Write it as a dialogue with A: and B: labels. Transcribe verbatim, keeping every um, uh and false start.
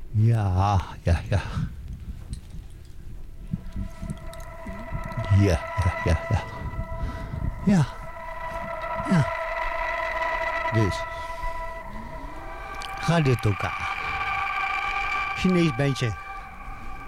A: Ja, ja, ja. Ja, ja, ja, ja. Ja. Ja. Dus. Ga dit elkaar. Chinees bandje.